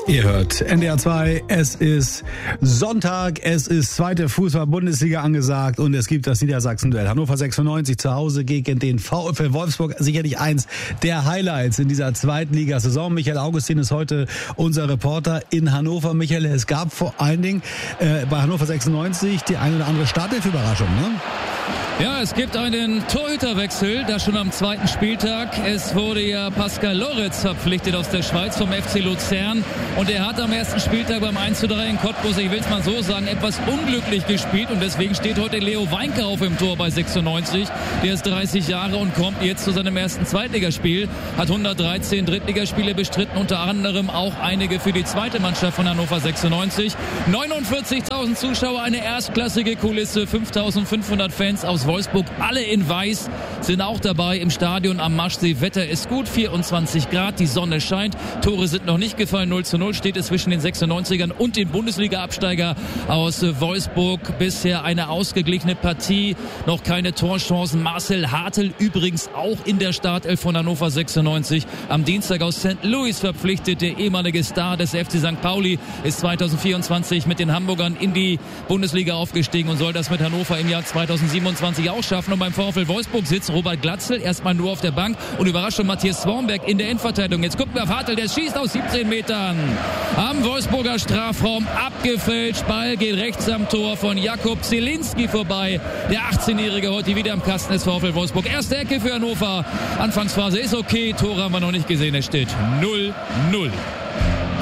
Ihr hört NDR 2, es ist Sonntag, es ist zweite Fußball-Bundesliga angesagt und es gibt das Niedersachsen-Duell. Hannover 96 zu Hause gegen den VfL Wolfsburg, sicherlich eins der Highlights in dieser Zweitligasaison. Michael Augustin ist heute unser Reporter in Hannover. Michael, es gab vor allen Dingen bei Hannover 96 die eine oder andere Startelf-Überraschung, ne? Ja, es gibt einen Torhüterwechsel, da schon am zweiten Spieltag. Es wurde ja Pascal Loretz verpflichtet aus der Schweiz vom FC Luzern. Und er hat am ersten Spieltag beim 1:3 in Cottbus, ich will es mal so sagen, etwas unglücklich gespielt. Und deswegen steht heute Leo Weinkauf im Tor bei 96. Der ist 30 Jahre und kommt jetzt zu seinem ersten Zweitligaspiel. Hat 113 Drittligaspiele bestritten, unter anderem auch einige für die zweite Mannschaft von Hannover 96. 49.000 Zuschauer, eine erstklassige Kulisse, 5.500 Fans aus Wolfsburg, alle in weiß, sind auch dabei im Stadion am Maschsee. Wetter ist gut, 24 Grad, die Sonne scheint, Tore sind noch nicht gefallen, 0:0 steht es zwischen den 96ern und den Bundesliga-Absteiger aus Wolfsburg. Bisher eine ausgeglichene Partie, noch keine Torchancen. Marcel Hartl übrigens auch in der Startelf von Hannover 96. Am Dienstag aus St. Louis verpflichtet, der ehemalige Star des FC St. Pauli, ist 2024 mit den Hamburgern in die Bundesliga aufgestiegen und soll das mit Hannover im Jahr 2027 auch schaffen. Und beim VfL Wolfsburg sitzt Robert Glatzel erstmal nur auf der Bank und Überraschung Matthias Swanberg in der Endverteidigung. Jetzt gucken wir auf Hartl, der schießt aus 17 Metern am Wolfsburger Strafraum, abgefälscht, Ball geht rechts am Tor von Jakub Zielinski vorbei. Der 18-Jährige heute wieder am Kasten des VfL Wolfsburg. Erste Ecke für Hannover. Anfangsphase ist okay, Tore haben wir noch nicht gesehen, es steht 0:0.